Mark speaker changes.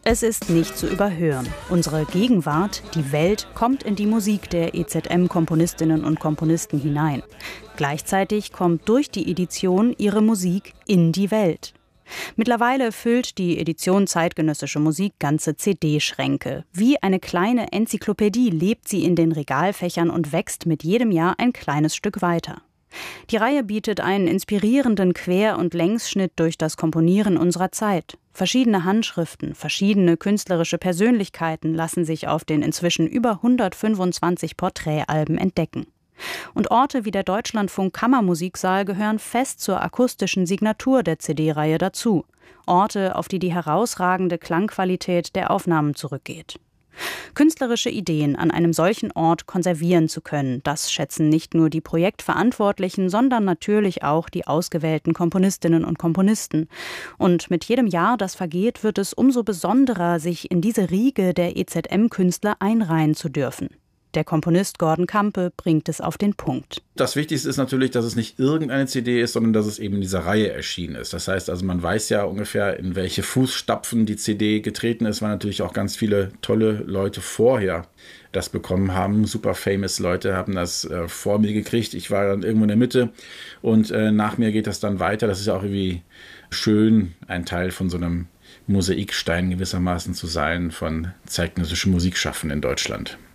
Speaker 1: Es ist nicht zu überhören. Unsere Gegenwart, die Welt, kommt in die Musik der EZM-Komponistinnen und Komponisten hinein. Gleichzeitig kommt durch die Edition ihre Musik in die Welt. Mittlerweile füllt die Edition Zeitgenössische Musik ganze CD-Schränke. Wie eine kleine Enzyklopädie lebt sie in den Regalfächern und wächst mit jedem Jahr ein kleines Stück weiter. Die Reihe bietet einen inspirierenden Quer- und Längsschnitt durch das Komponieren unserer Zeit. Verschiedene Handschriften, verschiedene künstlerische Persönlichkeiten lassen sich auf den inzwischen über 125 Porträtalben entdecken. Und Orte wie der Deutschlandfunk Kammermusiksaal gehören fest zur akustischen Signatur der CD-Reihe dazu. Orte, auf die herausragende Klangqualität der Aufnahmen zurückgeht. Künstlerische Ideen an einem solchen Ort konservieren zu können, das schätzen nicht nur die Projektverantwortlichen, sondern natürlich auch die ausgewählten Komponistinnen und Komponisten. Und mit jedem Jahr, das vergeht, wird es umso besonderer, sich in diese Riege der EZM-Künstler einreihen zu dürfen. Der Komponist Gordon Campe bringt es auf den Punkt.
Speaker 2: Das Wichtigste ist natürlich, dass es nicht irgendeine CD ist, sondern dass es eben in dieser Reihe erschienen ist. Das heißt also, man weiß ja ungefähr, in welche Fußstapfen die CD getreten ist, weil natürlich auch ganz viele tolle Leute vorher das bekommen haben. Super famous Leute haben das vor mir gekriegt. Ich war dann irgendwo in der Mitte und nach mir geht das dann weiter. Das ist ja auch irgendwie schön, ein Teil von so einem Mosaikstein gewissermaßen zu sein von zeitgenössischen Musikschaffenden in Deutschland.